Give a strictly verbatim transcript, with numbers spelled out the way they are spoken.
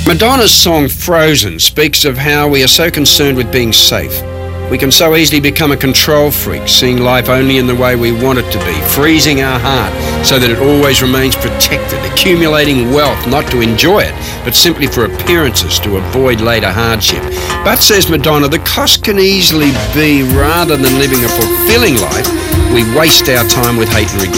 Madonna's song Frozen speaks of how we are so concerned with being safe. We can so easily become a control freak, seeing life only in the way we want it to be, freezing our heart so that it always remains protected, accumulating wealth not to enjoy it, but simply for appearances to avoid later hardship. But, says Madonna, the cost can easily be, rather than living a fulfilling life, we waste our time with hate and regret.